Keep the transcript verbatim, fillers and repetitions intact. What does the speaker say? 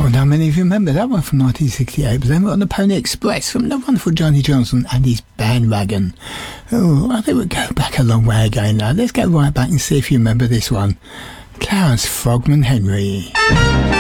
wonder how many of you remember that one from nineteen sixty-eight. But then we're on the Pony Express from the wonderful Johnny Johnson and his Bandwagon. Oh, I think we'll go back a long way again now. Let's go right back and see if you remember this one. Clarence Frogman Henry.